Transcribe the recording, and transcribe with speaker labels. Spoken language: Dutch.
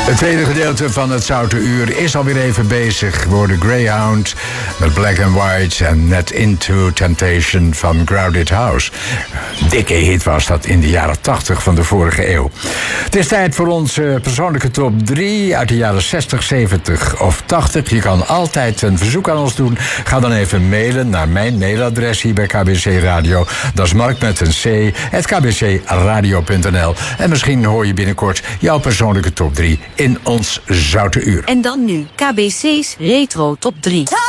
Speaker 1: Het tweede gedeelte van het Zoute Uur is alweer even bezig. We hoorden Greyhound met Black and White en Net Into Temptation van Crowded House. Dikke hit was dat in de jaren 80 van de vorige eeuw. Het is tijd voor onze persoonlijke top 3 uit de jaren 60, 70 of 80. Je kan altijd een verzoek aan ons doen. Ga dan even mailen naar mijn mailadres hier bij KBC Radio. Dat is Mark met een C, @kbcradio.nl. En misschien hoor je binnenkort jouw persoonlijke top 3 in ons Zoute Uur.
Speaker 2: En dan nu KBC's Retro Top 3.